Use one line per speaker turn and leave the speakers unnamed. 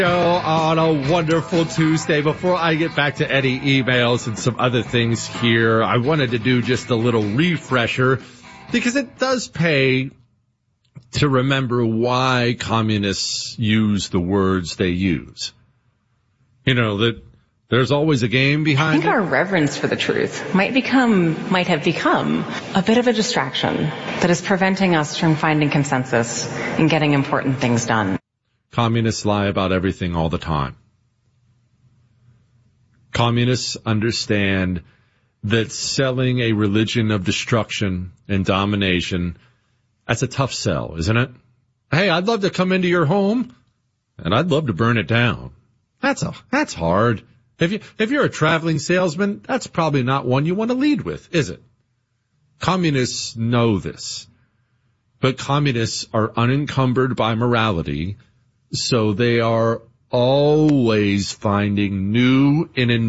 On a wonderful Tuesday. Before I get back to any emails and some other things here, I wanted to do just a little refresher because it does pay to remember why communists use the words they use. You know, that there's always a game behind it.
I think our reverence for the truth might have become a bit of a distraction that is preventing us from finding consensus and getting important things done.
Communists lie about everything all the time. Communists understand that selling a religion of destruction and domination, that's a tough sell, isn't it? Hey, I'd love to come into your home, and I'd love to burn it down. That's hard. If you're a traveling salesman, that's probably not one you want to lead with, is it? Communists know this. But communists are unencumbered by morality, so they are always finding new and